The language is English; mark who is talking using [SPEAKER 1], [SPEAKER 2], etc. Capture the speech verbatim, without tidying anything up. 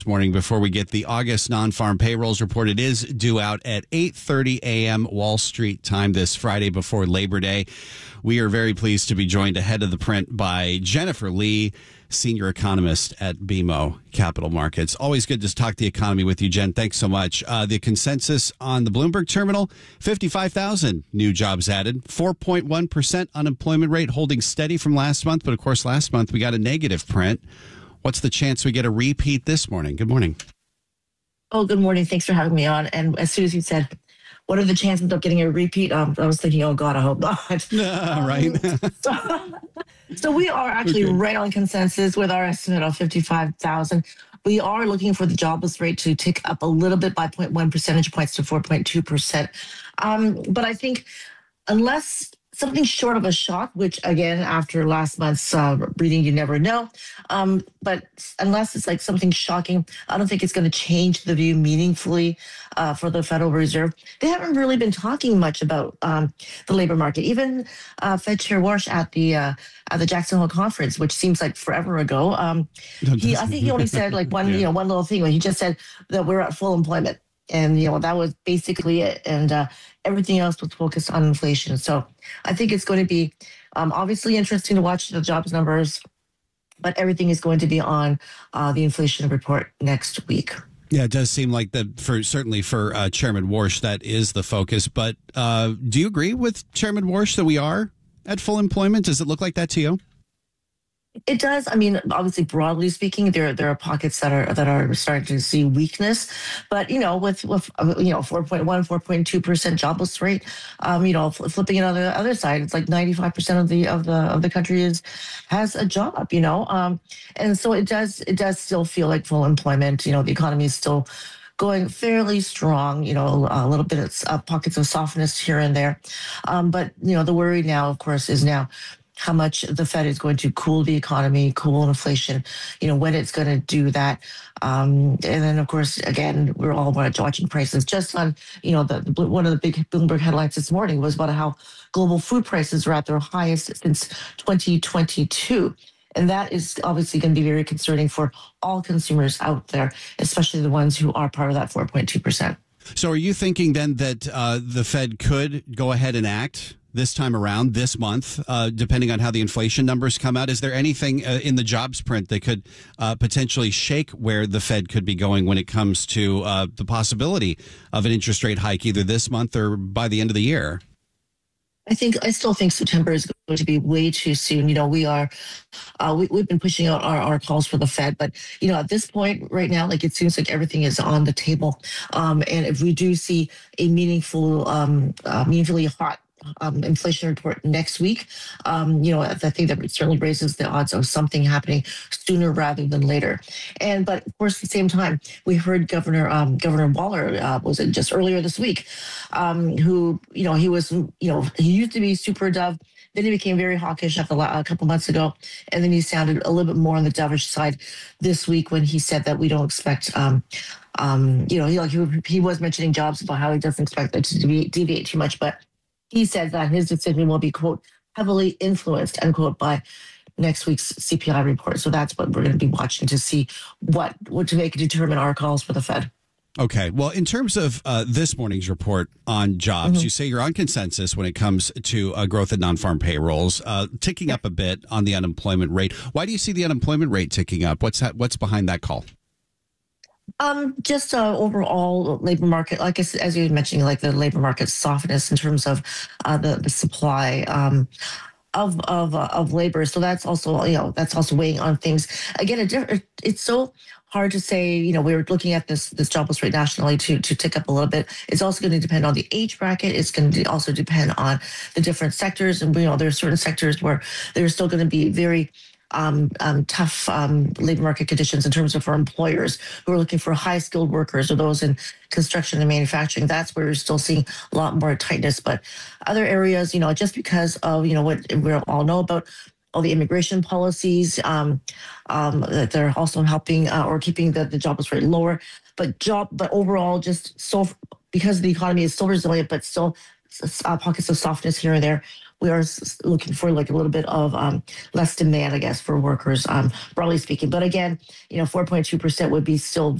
[SPEAKER 1] Morning before we get the August non-farm payrolls report. It is due out at eight thirty a.m. Wall Street time this Friday before Labor Day. We are very pleased to be joined ahead of the print by Jennifer Lee, senior economist at B M O Capital Markets. Always good to talk the economy with you, Jen. Thanks so much. Uh, the consensus on the Bloomberg terminal, fifty-five thousand new jobs added, four point one percent unemployment rate holding steady from last month. But of course, last month we got a negative print. What's the chance we get a repeat this morning? Good morning.
[SPEAKER 2] Oh, good morning. Thanks for having me on. And as soon as you said, what are the chances of getting a repeat? Um, I was thinking, oh, God, I hope not.
[SPEAKER 1] Uh, right.
[SPEAKER 2] so, so we are actually okay. right on consensus with our estimate of fifty-five thousand. We are looking for the jobless rate to tick up a little bit by zero point one percentage points to four point two percent. Um, but I think unless something short of a shock, which again, after last month's uh, reading, you never know. Um, but unless it's like something shocking, I don't think it's going to change the view meaningfully uh, for the Federal Reserve. They haven't really been talking much about um, the labor market. Even uh, Fed Chair Warsh at the uh, at the Jackson Hole conference, which seems like forever ago, um, he I think he only said like one yeah. you know one little thing. He just said that we're at full employment. And, you know, that was basically it. And uh, everything else was focused on inflation. So I think it's going to be um, obviously interesting to watch the jobs numbers, but everything is going to be on uh, the inflation report next week.
[SPEAKER 1] Yeah, it does seem like that for certainly for uh, Chairman Warsh, that is the focus. But uh, do you agree with Chairman Warsh that we are at full employment? Does it look like that to you?
[SPEAKER 2] It does. I mean, obviously, broadly speaking, there there are pockets that are that are starting to see weakness. But you know, with with you know, four point one, four point two percent jobless rate, um, you know, flipping it on the other side, it's like ninety-five percent of the of the of the country is has a job. You know, um, and so it does it does still feel like full employment. You know, the economy is still going fairly strong, you know, a little bit of uh, pockets of softness here and there. Um, but, you know, the worry now, of course, is now how much the Fed is going to cool the economy, cool inflation, you know, when it's going to do that. Um, and then, of course, again, we're all watching prices. Just on, you know, the, the one of the big Bloomberg headlines this morning was about how global food prices are at their highest since twenty twenty-two. And that is obviously going to be very concerning for all consumers out there, especially the ones who are part of that four point two percent.
[SPEAKER 1] So are you thinking then that uh, the Fed could go ahead and act this time around, this month, uh, depending on how the inflation numbers come out? Is there anything uh, in the jobs print that could uh, potentially shake where the Fed could be going when it comes to uh, the possibility of an interest rate hike either this month or by the end of the year?
[SPEAKER 2] I think I still think September is going to be way too soon. You know, we are, uh, we, we've been pushing out our, our calls for the Fed, but, you know, at this point right now, like it seems like everything is on the table. Um, and if we do see a meaningful, um, uh, meaningfully hot Um, inflation report next week, um, you know, I think that certainly raises the odds of something happening sooner rather than later. And but of course, at the same time, we heard Governor um, Governor Waller uh, was it just earlier this week, um, who you know he was you know he used to be super dove. Then he became very hawkish a couple months ago, and then he sounded a little bit more on the dovish side this week when he said that we don't expect. Um, um, you know, he like he, he was mentioning jobs about how he doesn't expect it to deviate, deviate too much, but he said that his decision will be, quote, heavily influenced, unquote, by next week's C P I report. So that's what we're going to be watching to see what, what to make determine our calls for the Fed.
[SPEAKER 1] Okay. Well, in terms of uh, this morning's report on jobs, mm-hmm. you say you're on consensus when it comes to uh, growth in non-farm payrolls, uh, ticking yeah. up a bit on the unemployment rate. Why do you see the unemployment rate ticking up? What's that, what's behind that call?
[SPEAKER 2] Um, just uh, overall labor market, like I, as you were mentioning, like the labor market softness in terms of uh, the the supply um, of of uh, of labor. So that's also you know that's also weighing on things. Again, it, it's so hard to say. You know, we were looking at this this jobless rate nationally to to tick up a little bit. It's also going to depend on the age bracket. It's going to also depend on the different sectors, and you know there are certain sectors where there's still going to be very Um, um, tough um, labor market conditions in terms of for employers who are looking for high-skilled workers or those in construction and manufacturing. That's where we're still seeing a lot more tightness. But other areas, you know, just because of, you know, what we all know about all the immigration policies, um, um, that they're also helping uh, or keeping the, the jobless rate lower. But job, but overall, just so because the economy is still resilient, but still uh, pockets of softness here and there. we are s- looking for like a little bit of um, less demand, I guess, for workers, um, broadly speaking. But again, you know, four point two percent would be still